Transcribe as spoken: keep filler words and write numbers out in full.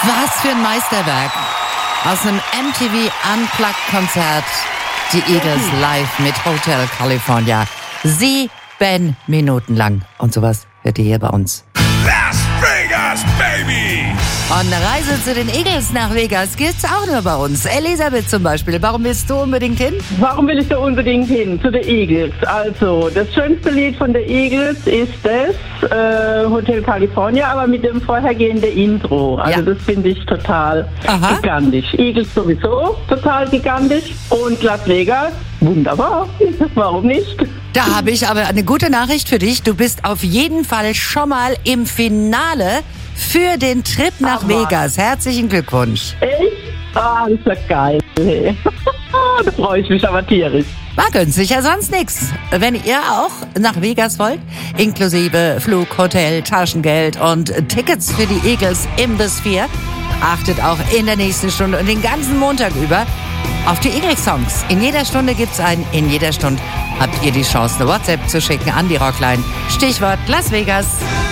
Was für ein Meisterwerk. Aus einem M T V Unplugged-Konzert. Die Eagles live mit Hotel California. Sieben Minuten lang. Und sowas hört ihr hier bei uns. Las Vegas, baby! Und eine Reise zu den Eagles nach Vegas gibt's auch nur bei uns. Elisabeth zum Beispiel, warum willst du unbedingt hin? Warum will ich da unbedingt hin? Zu den Eagles. Also, das schönste Lied von den Eagles ist das äh, Hotel California, aber mit dem vorhergehenden Intro. Also Ja. das finde ich total Aha. gigantisch. Eagles sowieso total gigantisch. Und Las Vegas, wunderbar. Warum nicht? Da habe ich aber eine gute Nachricht für dich. Du bist auf jeden Fall schon mal im Finale für den Trip nach Aber- Vegas. Herzlichen Glückwunsch. Echt? Ah, das ist ja geil. Hey. Da freue ich mich aber tierisch. War günstig, ja sonst nix. Wenn ihr auch nach Vegas wollt, inklusive Flug, Hotel, Taschengeld und Tickets für die Eagles im The Sphere, achtet auch in der nächsten Stunde und den ganzen Montag über auf die Eagles-Songs. In jeder Stunde gibt's einen, in jeder Stunde habt ihr die Chance, eine WhatsApp zu schicken an die Rockline. Stichwort Las Vegas.